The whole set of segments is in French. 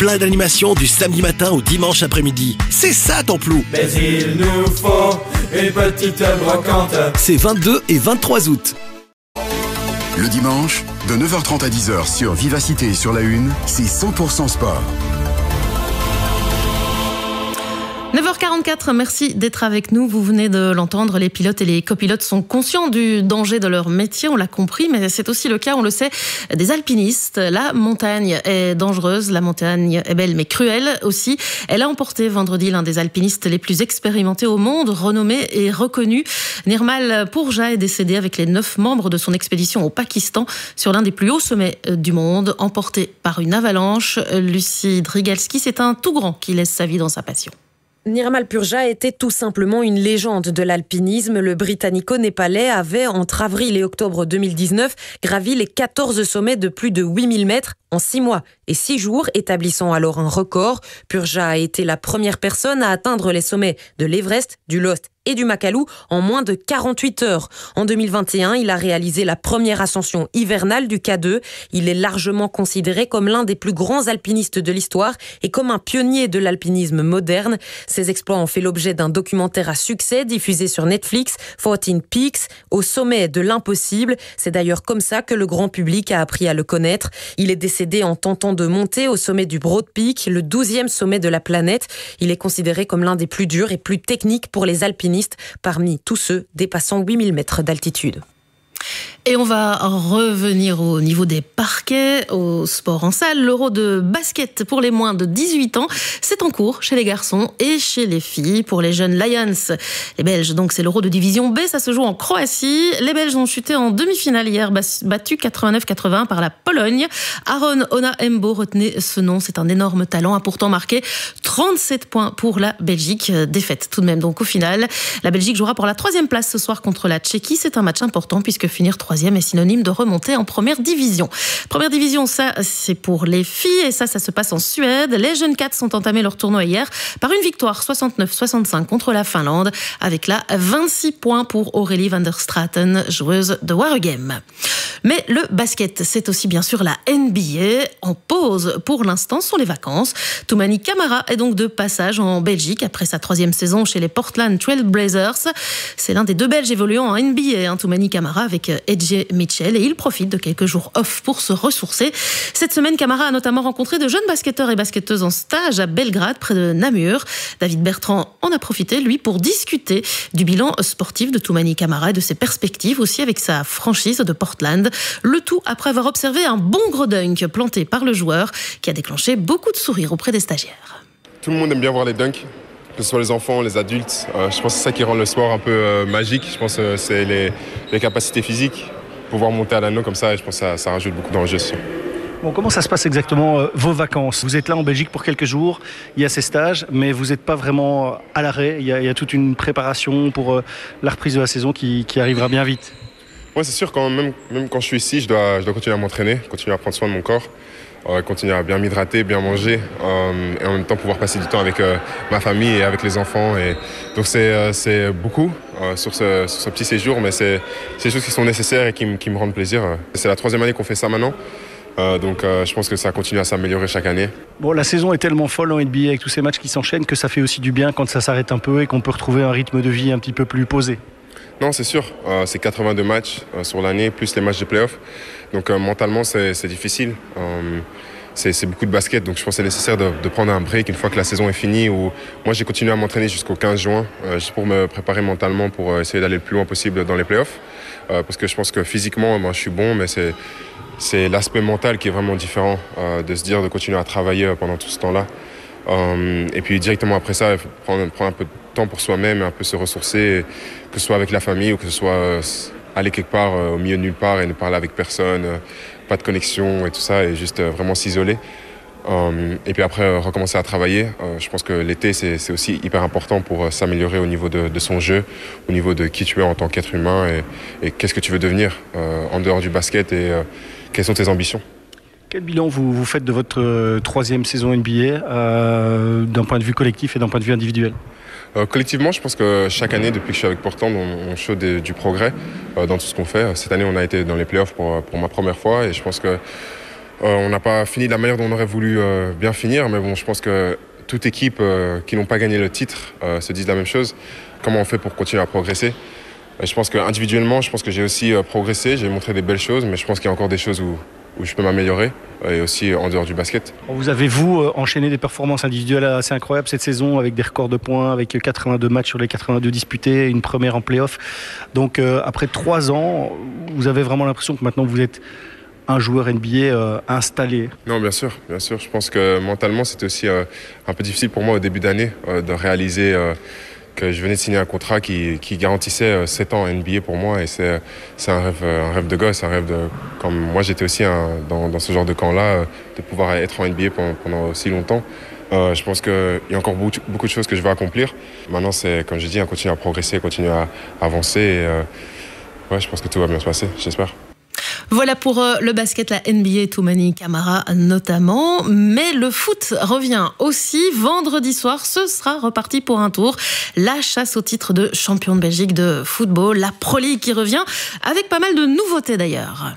plein d'animations du samedi matin au dimanche après-midi. C'est ça Templou. Mais il nous faut une petite brocante. C'est 22 et 23 août. Le dimanche, de 9h30 à 10h sur Vivacité et sur La Une, c'est 100% sport. 9h44, merci d'être avec nous. Vous venez de l'entendre, les pilotes et les copilotes sont conscients du danger de leur métier, on l'a compris, mais c'est aussi le cas, on le sait, des alpinistes. La montagne est dangereuse, la montagne est belle mais cruelle aussi. Elle a emporté vendredi l'un des alpinistes les plus expérimentés au monde, renommé et reconnu. Nirmal Purja est décédé avec les 9 membres de son expédition au Pakistan sur l'un des plus hauts sommets du monde, emporté par une avalanche. Lucie Drigalski, c'est un tout grand qui laisse sa vie dans sa passion. Nirmal Purja était tout simplement une légende de l'alpinisme. Le Britannico-Népalais avait, entre avril et octobre 2019, gravi les 14 sommets de plus de 8000 mètres en 6 mois et 6 jours, établissant alors un record. Purja a été la première personne à atteindre les sommets de l'Everest, du Lost et du Makalu en moins de 48 heures. En 2021, il a réalisé la première ascension hivernale du K2. Il est largement considéré comme l'un des plus grands alpinistes de l'histoire et comme un pionnier de l'alpinisme moderne. Ses exploits ont fait l'objet d'un documentaire à succès diffusé sur Netflix, 14 Peaks, au sommet de l'impossible. C'est d'ailleurs comme ça que le grand public a appris à le connaître. Il est décédé en tentant de monter au sommet du Broad Peak, le 12e sommet de la planète. Il est considéré comme l'un des plus durs et plus techniques pour les alpinistes, parmi tous ceux dépassant 8000 mètres d'altitude. Et on va revenir au niveau des parquets, au sport en salle. L'Euro de basket pour les moins de 18 ans, c'est en cours chez les garçons et chez les filles. Pour les jeunes Lions, les Belges, donc c'est l'Euro de division B, ça se joue en Croatie. Les Belges ont chuté en demi-finale hier, battus 89-81 par la Pologne. Aaron Ona-Embo, retenez ce nom, c'est un énorme talent, a pourtant marqué 37 points pour la Belgique. Défaite tout de même donc au final. La Belgique jouera pour la 3e place ce soir contre la Tchéquie. C'est un match important puisque finir 3e est synonyme de remonter en première division. Première division, ça c'est pour les filles et ça se passe en Suède. Les jeunes Cats ont entamé leur tournoi hier par une victoire 69-65 contre la Finlande avec là 26 points pour Aurélie van der Straten, joueuse de Waregem. Mais le basket, c'est aussi bien sûr la NBA. En pause pour l'instant sont les vacances. Toumani Camara est donc de passage en Belgique après sa 3e saison chez les Portland Trail Blazers. C'est l'un des 2 Belges évoluant en NBA, Toumani Camara avec Edje Mitchell, et il profite de quelques jours off pour se ressourcer. Cette semaine, Camara a notamment rencontré de jeunes basketteurs et basketteuses en stage à Belgrade, près de Namur. David Bertrand en a profité, lui, pour discuter du bilan sportif de Toumani Camara et de ses perspectives aussi avec sa franchise de Portland. Le tout après avoir observé un bon gros dunk planté par le joueur qui a déclenché beaucoup de sourires auprès des stagiaires. Tout le monde aime bien voir les dunks, que ce soit les enfants, les adultes. Je pense que c'est ça qui rend le sport un peu magique. Je pense que c'est les capacités physiques. Pouvoir monter à l'anneau comme ça, je pense que ça rajoute beaucoup d'enjeux. Bon, comment ça se passe exactement vos vacances ? Vous êtes là en Belgique pour quelques jours, il y a ces stages, mais vous n'êtes pas vraiment à l'arrêt. Il y a toute une préparation pour la reprise de la saison qui arrivera bien vite. Oui, c'est sûr, même quand je suis ici, je dois continuer à m'entraîner, continuer à prendre soin de mon corps. Continuer à bien m'hydrater, bien manger et en même temps pouvoir passer du temps avec ma famille et avec les enfants. Et donc c'est beaucoup sur ce petit séjour, mais c'est des choses qui sont nécessaires et qui me rendent plaisir. C'est la 3e année qu'on fait ça maintenant. Donc je pense que ça continue à s'améliorer chaque année. Bon, la saison est tellement folle en NBA avec tous ces matchs qui s'enchaînent que ça fait aussi du bien quand ça s'arrête un peu et qu'on peut retrouver un rythme de vie un petit peu plus posé. Non, c'est sûr. C'est 82 matchs sur l'année, plus les matchs de play-off. Donc mentalement, c'est difficile. C'est beaucoup de basket, donc je pense que c'est nécessaire de prendre un break une fois que la saison est finie. Moi, j'ai continué à m'entraîner jusqu'au 15 juin, juste pour me préparer mentalement pour essayer d'aller le plus loin possible dans les play-offs. Parce que je pense que physiquement, je suis bon, mais c'est l'aspect mental qui est vraiment différent, de se dire de continuer à travailler pendant tout ce temps-là. Et puis directement après ça, il faut prendre un peu de temps pour soi-même, un peu se ressourcer, que ce soit avec la famille ou que ce soit aller quelque part au milieu de nulle part et ne parler avec personne, pas de connexion et tout ça, et juste vraiment s'isoler. Et puis après recommencer à travailler. Je pense que l'été c'est aussi hyper important pour s'améliorer au niveau de son jeu, au niveau de qui tu es en tant qu'être humain et qu'est-ce que tu veux devenir en dehors du basket et quelles sont tes ambitions. Quel bilan vous faites de votre 3e saison NBA d'un point de vue collectif et d'un point de vue individuel ? Collectivement, je pense que chaque année, depuis que je suis avec Portland, on show du progrès dans tout ce qu'on fait. Cette année, on a été dans les playoffs pour ma première fois et je pense que On n'a pas fini de la manière dont on aurait voulu bien finir, mais bon, je pense que toute équipe qui n'ont pas gagné le titre se disent la même chose. Comment on fait pour continuer à progresser ? Et je pense qu'individuellement, j'ai aussi progressé, j'ai montré des belles choses, mais je pense qu'il y a encore des choses où je peux m'améliorer, et aussi en dehors du basket. Vous avez, enchaîné des performances individuelles assez incroyables cette saison, avec des records de points, avec 82 matchs sur les 82 disputés, une première en play-off. Donc après 3 ans, vous avez vraiment l'impression que maintenant vous êtes un joueur NBA installé? Non, bien sûr. Je pense que mentalement, c'était aussi un peu difficile pour moi au début d'année de réaliser que je venais de signer un contrat qui garantissait 7 ans NBA pour moi. Et c'est un rêve de gosse, un rêve de... Comme moi, j'étais aussi dans ce genre de camp-là, de pouvoir être en NBA pendant aussi longtemps. Je pense qu'il y a encore beaucoup de choses que je vais accomplir. Maintenant, c'est, comme je dis, continuer à progresser, continuer à avancer. Et, je pense que tout va bien se passer, j'espère. Voilà pour le basket, la NBA, Toumani Camara notamment. Mais le foot revient aussi. Vendredi soir, ce sera reparti pour un tour. La chasse au titre de champion de Belgique de football, la Pro League qui revient, avec pas mal de nouveautés d'ailleurs.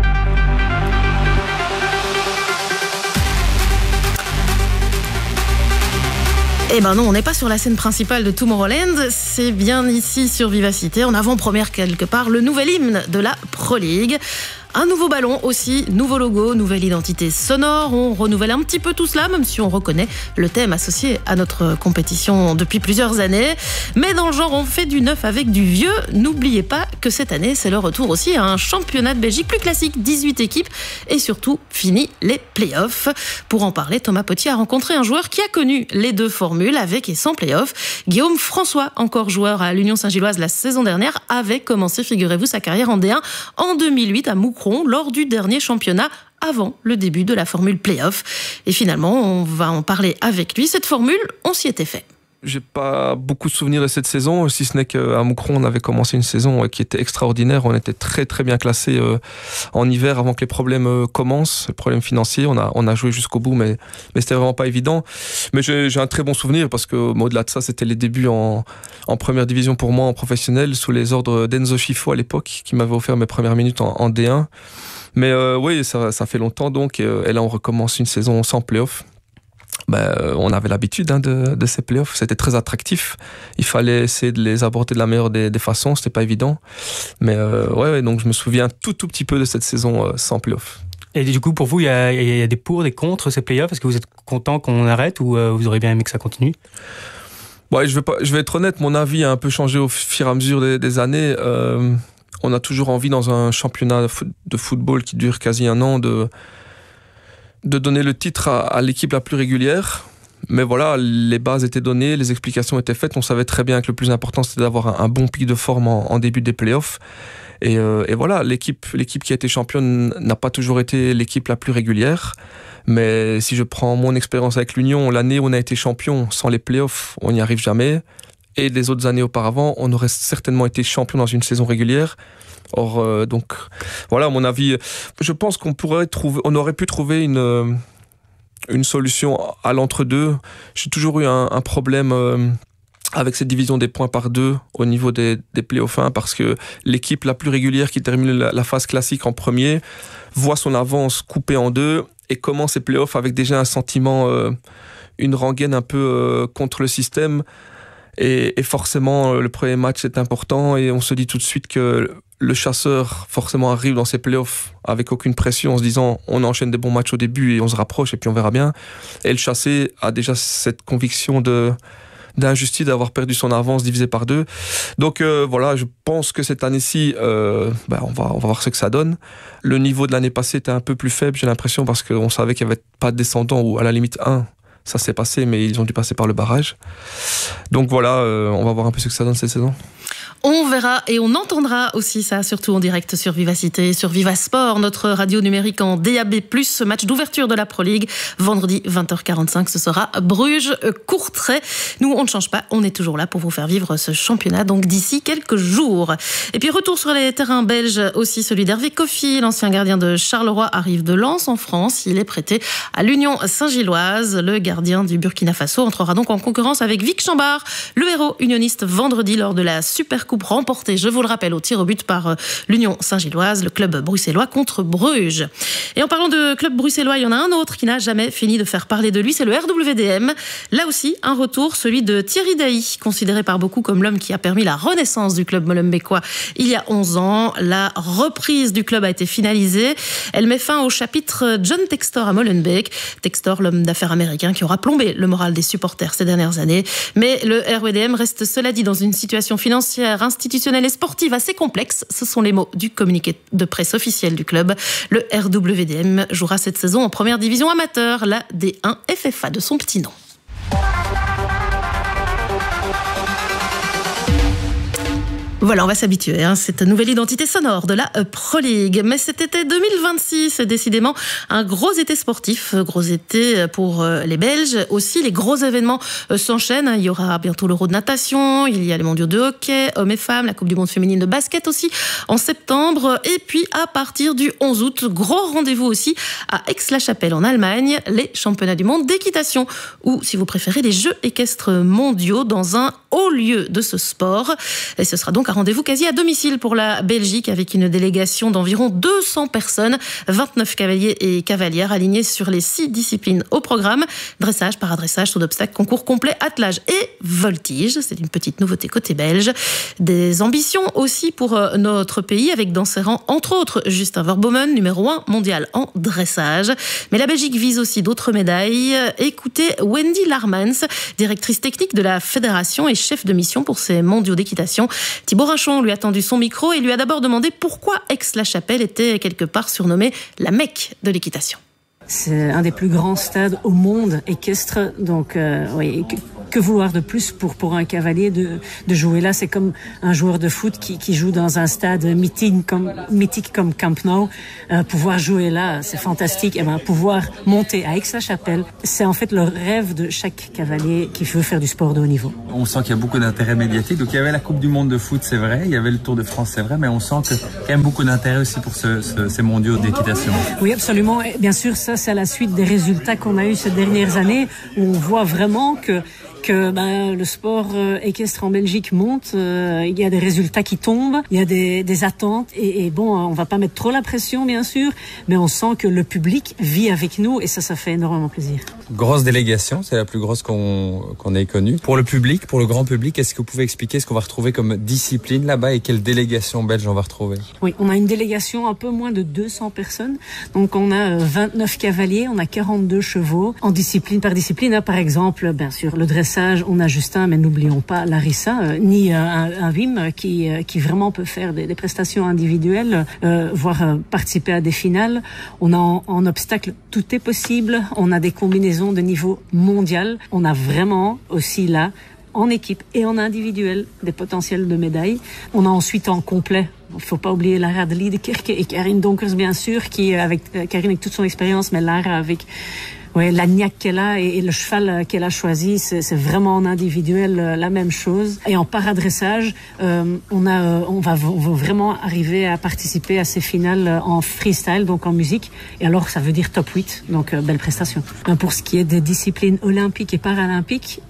Eh ben non, on n'est pas sur la scène principale de Tomorrowland, c'est bien ici sur Vivacité, en avant-première quelque part, le nouvel hymne de la Pro League. Un nouveau ballon aussi, nouveau logo, nouvelle identité sonore. On renouvelle un petit peu tout cela, même si on reconnaît le thème associé à notre compétition depuis plusieurs années. Mais dans le genre, on fait du neuf avec du vieux. N'oubliez pas que cette année, c'est le retour aussi à un championnat de Belgique plus classique, 18 équipes et surtout fini les playoffs. Pour en parler, Thomas Potier a rencontré un joueur qui a connu les deux formules avec et sans playoffs. Guillaume François, encore joueur à l'Union Saint-Gilloise la saison dernière, avait commencé, figurez-vous, sa carrière en D1 en 2008 à Moucron, lors du dernier championnat avant le début de la formule play-off. Et finalement, on va en parler avec lui. Cette formule, on s'y était fait. J'ai pas beaucoup de souvenirs de cette saison, si ce n'est qu'à Moucron, on avait commencé une saison qui était extraordinaire. On était très très bien classés en hiver avant que les problèmes commencent, les problèmes financiers. On a joué jusqu'au bout, mais c'était vraiment pas évident. Mais j'ai un très bon souvenir parce que au-delà de ça, c'était les débuts en première division pour moi, en professionnel, sous les ordres d'Enzo Schifo à l'époque, qui m'avait offert mes premières minutes en D1. Mais oui, ça fait longtemps donc, et là on recommence une saison sans play-off. On avait l'habitude de ces playoffs, c'était très attractif. Il fallait essayer de les aborder de la meilleure des façons, c'était pas évident. Mais donc je me souviens tout petit peu de cette saison sans playoffs. Et du coup, pour vous, il y a des pour, des contre ces playoffs. Est-ce que vous êtes content qu'on arrête ou vous auriez bien aimé que ça continue? Je vais être honnête, mon avis a un peu changé au fur et à mesure des années. On a toujours envie dans un championnat de football qui dure quasi un an de donner le titre à l'équipe la plus régulière. Mais voilà, les bases étaient données, les explications étaient faites. On savait très bien que le plus important, c'était d'avoir un bon pic de forme en début des playoffs. Et voilà, l'équipe qui a été championne n'a pas toujours été l'équipe la plus régulière. Mais si je prends mon expérience avec l'Union, l'année où on a été champion sans les playoffs, on n'y arrive jamais. Et les autres années auparavant, on aurait certainement été champion dans une saison régulière. Or, donc, voilà, à mon avis, je pense qu'on aurait pu trouver une solution à l'entre-deux. J'ai toujours eu un problème avec cette division des points par deux au niveau des playoffs 1, parce que l'équipe la plus régulière qui termine la phase classique en premier voit son avance coupée en deux et commence ses playoffs avec déjà un sentiment, une rengaine un peu contre le système. Et forcément, le premier match est important et on se dit tout de suite que le chasseur forcément arrive dans ses playoffs avec aucune pression en se disant on enchaîne des bons matchs au début et on se rapproche et puis on verra bien. Et le chassé a déjà cette conviction d'injustice d'avoir perdu son avance divisé par deux. Donc voilà, je pense que cette année-ci, on va voir ce que ça donne. Le niveau de l'année passée était un peu plus faible, j'ai l'impression, parce qu'on savait qu'il n'y avait pas de descendant ou à la limite un. Ça s'est passé, mais ils ont dû passer par le barrage. Donc voilà, on va voir un peu ce que ça donne cette saison. On verra et on entendra aussi ça, surtout en direct sur Vivacité, sur Vivasport, notre radio numérique en DAB+, match d'ouverture de la Pro League. Vendredi 20h45, ce sera Bruges-Courtrai. Nous, on ne change pas, on est toujours là pour vous faire vivre ce championnat, donc d'ici quelques jours. Et puis retour sur les terrains belges, aussi celui d'Hervé Kofi, l'ancien gardien de Charleroi, arrive de Lens en France. Il est prêté à l'Union Saint-Gilloise. Le gardien du Burkina Faso entrera donc en concurrence avec Vic Chambard, le héros unioniste, vendredi lors de la Super Coupe Coupe remportée, je vous le rappelle, au tir au but par l'Union Saint-Gilloise, le club bruxellois contre Bruges. Et en parlant de club bruxellois, il y en a un autre qui n'a jamais fini de faire parler de lui, c'est le RWDM. Là aussi, un retour, celui de Thierry Dailly, considéré par beaucoup comme l'homme qui a permis la renaissance du club molenbeekois il y a 11 ans. La reprise du club a été finalisée. Elle met fin au chapitre John Textor à Molenbeek. Textor, l'homme d'affaires américain qui aura plombé le moral des supporters ces dernières années. Mais le RWDM reste, cela dit, dans une situation financière, institutionnelle et sportive assez complexe. Ce sont les mots du communiqué de presse officiel du club. Le RWDM jouera cette saison en première division amateur, la D1 FFA de son petit nom. Voilà, on va s'habituer à cette nouvelle identité sonore de la Pro League. Mais cet été 2026 est décidément un gros été sportif, gros été pour les Belges. Aussi, les gros événements s'enchaînent. Il y aura bientôt l'Euro de natation, il y a les mondiaux de hockey, hommes et femmes, la Coupe du monde féminine de basket aussi en septembre. Et puis, à partir du 11 août, gros rendez-vous aussi à Aix-la-Chapelle en Allemagne, les championnats du monde d'équitation ou, si vous préférez, les Jeux équestres mondiaux dans un haut lieu de ce sport. Et ce sera donc un rendez-vous quasi à domicile pour la Belgique avec une délégation d'environ 200 personnes, 29 cavaliers et cavalières alignés sur les 6 disciplines au programme. Dressage, paradressage, saut d'obstacle, concours complet, attelage et voltige. C'est une petite nouveauté côté belge. Des ambitions aussi pour notre pays avec dans ses rangs, entre autres, Justin Verbomen, numéro 1 mondial en dressage. Mais la Belgique vise aussi d'autres médailles. Écoutez Wendy Larmans, directrice technique de la fédération et chef de mission pour ces mondiaux d'équitation. Thibaut Rinchon lui a tendu son micro et lui a d'abord demandé pourquoi Aix-la-Chapelle était quelque part surnommée la Mecque de l'équitation. C'est un des plus grands stades au monde équestre, donc oui, que vouloir de plus pour un cavalier de jouer là? C'est comme un joueur de foot qui joue dans un stade mythique comme Camp Nou. Pouvoir jouer là, c'est fantastique. Et pouvoir monter à Aix-la-Chapelle, c'est en fait le rêve de chaque cavalier qui veut faire du sport de haut niveau. On sent qu'il y a beaucoup d'intérêt médiatique. Donc il y avait la Coupe du monde de foot, c'est vrai, il y avait le Tour de France, c'est vrai, mais on sent qu'il y a quand même beaucoup d'intérêt aussi pour ces mondiaux d'équitation. Oui, absolument. Et bien sûr, ça, c'est à la suite des résultats qu'on a eu ces dernières années, où on voit vraiment que le sport équestre en Belgique monte, il y a des résultats qui tombent, il y a des attentes et bon, on va pas mettre trop la pression bien sûr, mais on sent que le public vit avec nous et ça fait énormément plaisir. Grosse délégation, c'est la plus grosse qu'on ait connue. Pour le public, pour le grand public, est-ce que vous pouvez expliquer ce qu'on va retrouver comme discipline là-bas et quelle délégation belge on va retrouver? Oui, on a une délégation un peu moins de 200 personnes, donc on a 29 cavaliers, on a 42 chevaux en discipline par discipline, par exemple, bien sûr, le dressage. On a Justin, mais n'oublions pas Larissa, ni un Wim qui vraiment peut faire des prestations individuelles, voire participer à des finales. On a en obstacle, tout est possible. On a des combinaisons de niveau mondial. On a vraiment aussi là, en équipe et en individuel, des potentiels de médailles. On a ensuite en complet, il ne faut pas oublier Lara de Liedekerke et Karine Donkers, bien sûr, qui avec Karine avec toute son expérience, mais Lara avec l'agnac qu'elle a et le cheval qu'elle a choisi, c'est vraiment en individuel la même chose. Et en paradressage, on va vraiment arriver à participer à ces finales en freestyle, donc en musique. Et alors, ça veut dire top 8, donc belle prestation. Pour ce qui est des disciplines olympiques et paralympiques,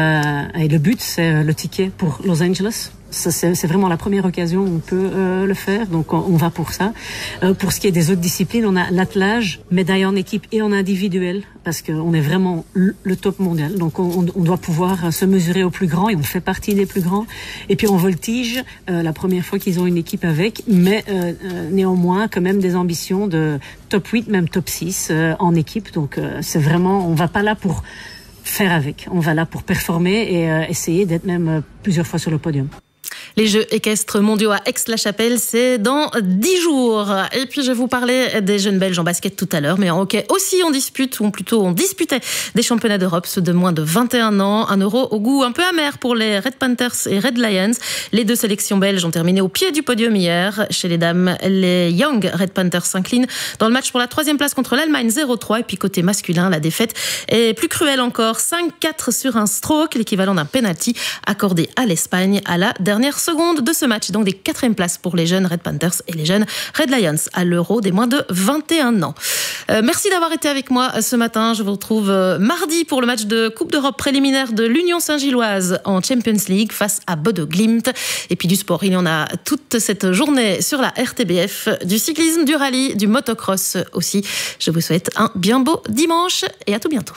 le but, c'est le ticket pour Los Angeles. Ça, c'est vraiment la première occasion où on peut le faire, donc on va pour ça. Pour ce qui est des autres disciplines, on a l'attelage, médaille en équipe et en individuel, parce qu'on est vraiment le top mondial. Donc on doit pouvoir se mesurer aux plus grands et on fait partie des plus grands. Et puis en voltige, la première fois qu'ils ont une équipe avec, mais néanmoins quand même des ambitions de top 8, même top 6 en équipe. Donc c'est vraiment, on va pas là pour faire avec, on va là pour performer et essayer d'être même plusieurs fois sur le podium. Les Jeux équestres mondiaux à Aix-la-Chapelle, c'est dans 10 jours. Et puis, je vous parlais des jeunes Belges en basket tout à l'heure, mais en hockey aussi, on disputait des championnats d'Europe, ceux de moins de 21 ans. Un Euro au goût un peu amer pour les Red Panthers et Red Lions. Les deux sélections belges ont terminé au pied du podium hier. Chez les dames, les Young Red Panthers s'inclinent dans le match pour la 3e place contre l'Allemagne 0-3. Et puis, côté masculin, la défaite est plus cruelle encore. 5-4 sur un stroke, l'équivalent d'un penalty accordé à l'Espagne à la dernière seconde. secondes de ce match, donc des 4e places pour les jeunes Red Panthers et les jeunes Red Lions à l'Euro des moins de 21 ans. Merci d'avoir été avec moi ce matin. Je vous retrouve mardi pour le match de Coupe d'Europe préliminaire de l'Union Saint-Gilloise en Champions League face à Bodo Glimt. Et puis du sport, il y en a toute cette journée sur la RTBF, du cyclisme, du rallye, du motocross aussi. Je vous souhaite un bien beau dimanche et à tout bientôt.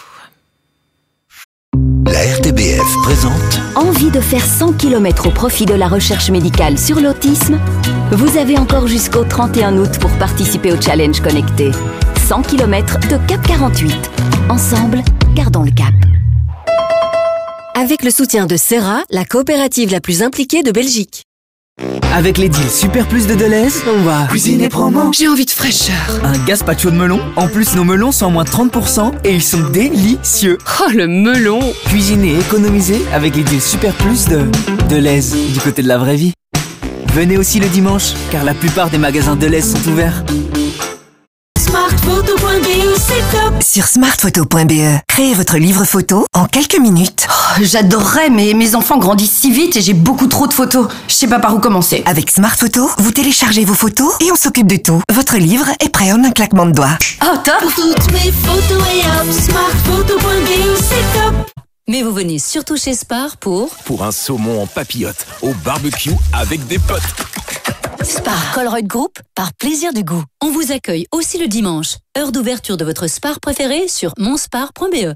La RTBF présente. Envie de faire 100 km au profit de la recherche médicale sur l'autisme ? Vous avez encore jusqu'au 31 août pour participer au challenge connecté. 100 km de Cap 48. Ensemble, gardons le cap. Avec le soutien de Serra, la coopérative la plus impliquée de Belgique. Avec les deals Super Plus de Deleuze, on va cuisiner promo. J'ai envie de fraîcheur. Un gazpacho de melon. En plus, nos melons sont à moins 30% et ils sont délicieux. Oh, le melon. Cuisiner et économiser avec les deals Super Plus de Deleuze, du côté de la vraie vie. Venez aussi le dimanche, car la plupart des magasins Deleuze sont ouverts. Smartphoto.be, c'est top. Sur smartphoto.be, créez votre livre photo en quelques minutes. Oh, j'adorerais, mais mes enfants grandissent si vite et j'ai beaucoup trop de photos. Je sais pas par où commencer. Avec Smartphoto, vous téléchargez vos photos et on s'occupe de tout. Votre livre est prêt en un claquement de doigts. Oh, top. Pour toutes mes photos et hop, smartphoto.be, c'est top. Mais vous venez surtout chez Spar pour un saumon en papillote au barbecue avec des potes. Spar Colruyt Group, par plaisir du goût. On vous accueille aussi le dimanche. Heure d'ouverture de votre Spar préféré sur monspar.be.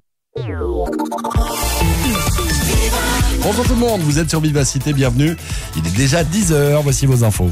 Bonjour tout le monde, vous êtes sur Vivacité, bienvenue. Il est déjà 10h, voici vos infos.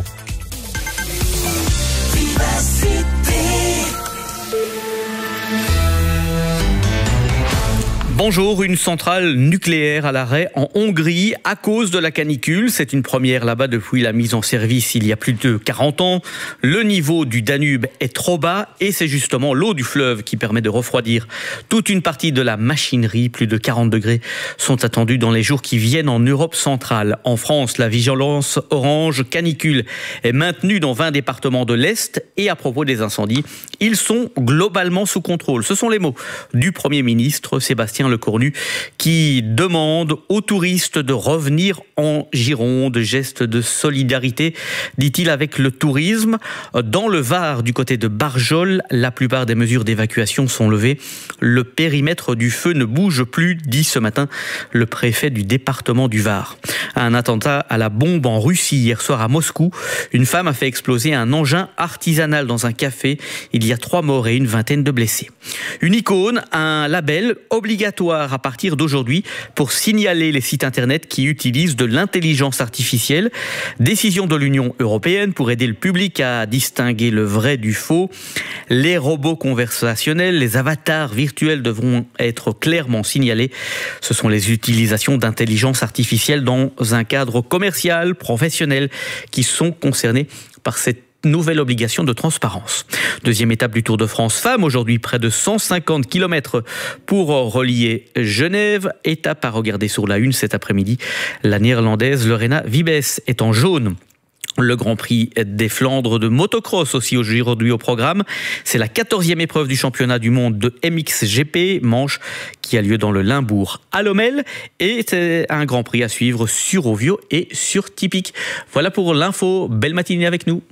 Bonjour, une centrale nucléaire à l'arrêt en Hongrie à cause de la canicule. C'est une première là-bas depuis la mise en service il y a plus de 40 ans. Le niveau du Danube est trop bas et c'est justement l'eau du fleuve qui permet de refroidir toute une partie de la machinerie. Plus de 40 degrés sont attendus dans les jours qui viennent en Europe centrale. En France, la vigilance orange canicule est maintenue dans 20 départements de l'Est et à propos des incendies, ils sont globalement sous contrôle. Ce sont les mots du Premier ministre Sébastien Lecornu qui demande aux touristes de revenir en Gironde. Geste de solidarité, dit-il, avec le tourisme. Dans le Var, du côté de Barjol, la plupart des mesures d'évacuation sont levées. Le périmètre du feu ne bouge plus, dit ce matin le préfet du département du Var. Un attentat à la bombe en Russie hier soir à Moscou. Une femme a fait exploser un engin artisanal dans un café. Il y a 3 morts et une vingtaine de blessés. Une icône, un label obligatoire à partir d'aujourd'hui pour signaler les sites internet qui utilisent de l'intelligence artificielle. Décision de l'Union européenne pour aider le public à distinguer le vrai du faux. Les robots conversationnels, les avatars virtuels devront être clairement signalés. Ce sont les utilisations d'intelligence artificielle dans un cadre commercial, professionnel, qui sont concernés par cette nouvelle obligation de transparence. Deuxième étape du Tour de France Femmes. Aujourd'hui, près de 150 km pour relier Genève. Étape à regarder sur la une cet après-midi. La néerlandaise Lorena Wiebes est en jaune. Le Grand Prix des Flandres de motocross aussi aujourd'hui au programme. C'est la 14e épreuve du championnat du monde de MXGP, manche qui a lieu dans le Limbourg à Lommel. Et c'est un Grand Prix à suivre sur Ovio et sur Tipic. Voilà pour l'info. Belle matinée avec nous.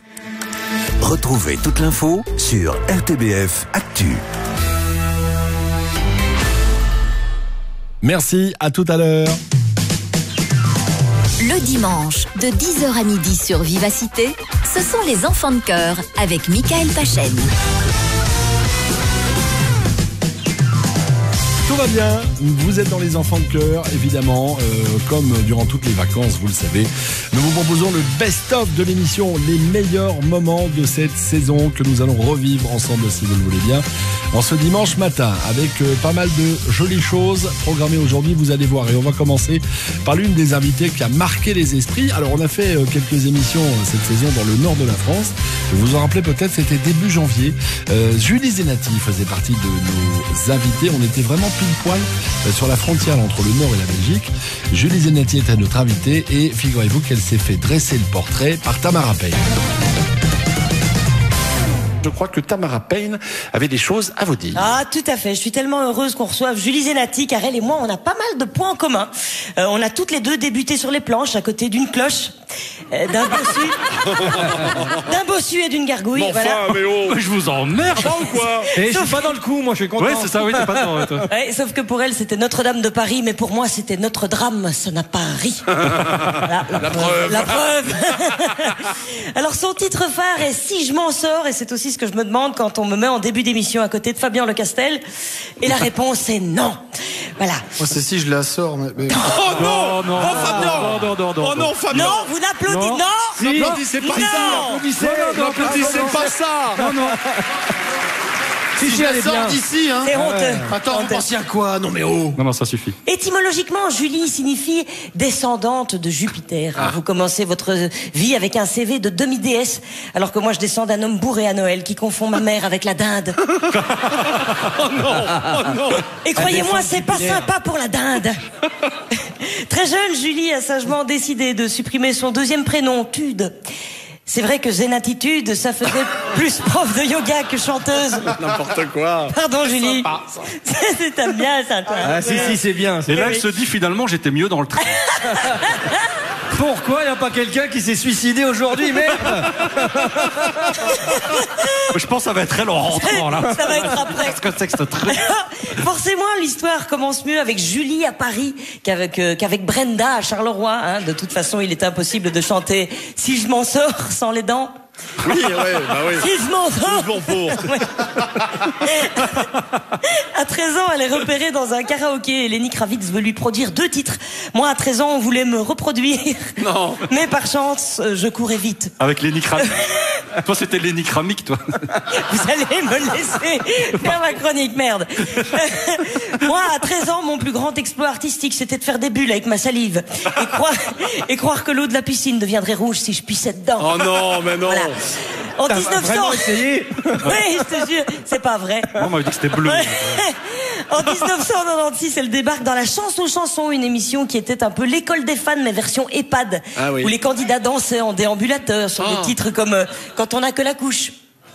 Retrouvez toute l'info sur RTBF Actu. Merci, à tout à l'heure. Le dimanche, de 10h à midi sur Vivacité, ce sont les enfants de cœur avec Michael Pachen. Tout va bien, vous êtes dans les enfants de cœur, évidemment, comme durant toutes les vacances, vous le savez. Nous vous proposons le best-of de l'émission, les meilleurs moments de cette saison que nous allons revivre ensemble, si vous le voulez bien, en ce dimanche matin, avec pas mal de jolies choses programmées aujourd'hui, vous allez voir. Et on va commencer par l'une des invitées qui a marqué les esprits. Alors, on a fait quelques émissions cette saison dans le nord de la France. Vous vous en rappelez peut-être, c'était début janvier. Julie Zenati faisait partie de nos invités. On était vraiment pile poil sur la frontière entre le Nord et la Belgique. Julie Zenati était notre invitée et figurez-vous qu'elle s'est fait dresser le portrait par Tamara Payne. Je crois que Tamara Payne avait des choses à vous dire. Ah, tout à fait. Je suis tellement heureuse qu'on reçoive Julie Zenati, car elle et moi, on a pas mal de points en commun. On a toutes les deux débuté sur les planches, à côté d'une cloche, d'un bossu et d'une gargouille. Bon, voilà. enfin, mais oh, je vous emmerde, ou quoi? Et je suis pas dans le coup, moi je suis content. Ouais, c'est ça, oui, t'es pas dedans, toi. Ouais, sauf que pour elle, c'était Notre-Dame de Paris, mais pour moi, c'était notre drame, ça n'a pas ri. Voilà, la preuve. La preuve. Alors, son titre phare est Si je m'en sors, et c'est aussi ce que je me demande quand on me met en début d'émission à côté de Fabien Lecastel. Et la réponse est non. Voilà. Oh, c'est si je la sors, mais... Oh non, non, oh Fabien, oh non, Fabien. Non, vous n'applaudissez, non. N'applaudissez pas ça. N'applaudissez pas ça. Non, non. Si je la sors d'ici, hein. C'est honteux. Attends, vous pensiez à quoi? Non mais oh. Non, ça suffit. Étymologiquement, Julie signifie descendante de Jupiter. Vous commencez votre vie avec un CV de demi-déesse, alors que moi je descends d'un homme bourré à Noël qui confond ma mère avec la dinde. Oh non. Et croyez-moi, c'est pas sympa pour la dinde. Très jeune, Julie a sagement décidé de supprimer son deuxième prénom, Tude. C'est vrai que Zénatitude, ça faisait plus prof de yoga que chanteuse. N'importe quoi. Pardon, Julie. C'est bien, ça, toi. Ah, si, c'est bien. Et là, elle se dit finalement, j'étais mieux dans le train. Pourquoi il n'y a pas quelqu'un qui s'est suicidé aujourd'hui, merde? Je pense que ça va être elle en rentrant, là. Ça va être après. Parce que c'est que ce truc. Forcément, l'histoire commence mieux avec Julie à Paris qu'avec Brenda à Charleroi. Hein. De toute façon, il est impossible de chanter Si je m'en sors sans les dents. Oui, bah oui. Si je m'en sors. À 13 ans, elle est repérée dans un karaoké et Lenny Kravitz veut lui produire 2 titres. Moi, à 13 ans, on voulait me reproduire. Non. Mais par chance, je courais vite. Avec Lenny Kravitz. Toi, c'était Lenny Kravitz, toi. Vous allez me laisser faire ma chronique, merde. Moi, à 13 ans, mon plus grand exploit artistique, c'était de faire des bulles avec ma salive. Et croire que l'eau de la piscine deviendrait rouge si je pissais dedans. Oh non, mais non. Voilà. En 1900. Vraiment essayé? Oui, je te jure, c'est pas vrai. Non, on m'avait dit que c'était bleu. En 1996, elle débarque dans la Chanson, une émission qui était un peu l'école des fans, mais version EHPAD, où les candidats dansaient en déambulateur sur des titres comme Quand on n'a que la couche.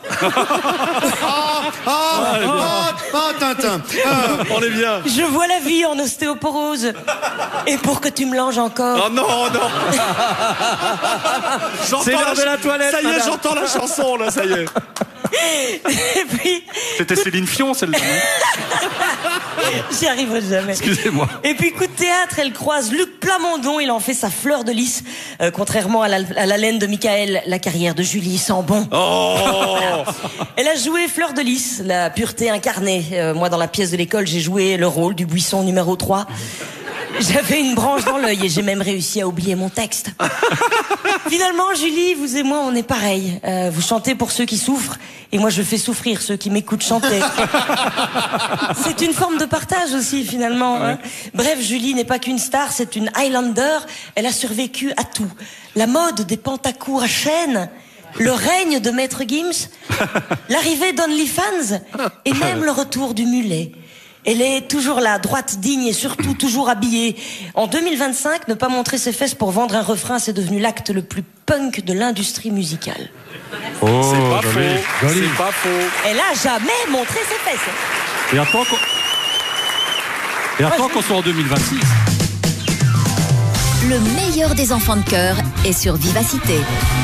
Tintin. On est bien. Je vois la vie en ostéoporose. Et pour que tu me langes encore. Oh non. C'est l'heure de la toilette. Ça y est, j'entends la chanson, là, ça y est. Et puis... C'était Céline Fion, celle-là. J'y arriverai jamais. Excusez-moi. Et puis, coup de théâtre, elle croise Luc Plamondon. Il en fait sa fleur de lys. Contrairement à la laine de Michael, la carrière de Julie sent bon. Oh. Elle a joué Fleur de lys, la pureté incarnée. Moi, dans la pièce de l'école, j'ai joué le rôle du buisson numéro 3. J'avais une branche dans l'œil et j'ai même réussi à oublier mon texte. Finalement, Julie, vous et moi, on est pareil. Vous chantez pour ceux qui souffrent et moi, je fais souffrir ceux qui m'écoutent chanter. C'est une forme de partage aussi, finalement. Hein. Bref, Julie n'est pas qu'une star, c'est une Highlander. Elle a survécu à tout. La mode des pantacours à chaînes, le règne de Maître Gims, l'arrivée d'OnlyFans et même le retour du mulet. Elle est toujours là, droite, digne et surtout toujours habillée. En 2025, ne pas montrer ses fesses pour vendre un refrain, c'est devenu l'acte le plus punk de l'industrie musicale. Oh, c'est pas faux. C'est pas faux. Elle a jamais montré ses fesses. Et attends qu'on soit en 2026. Le meilleur des enfants de cœur est sur Vivacité.